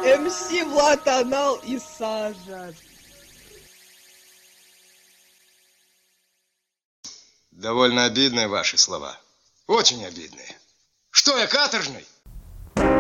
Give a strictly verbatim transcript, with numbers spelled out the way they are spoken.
эм си Влад Анал и Сажа. Довольно обидные ваши слова. Очень обидные. Что я, каторжный?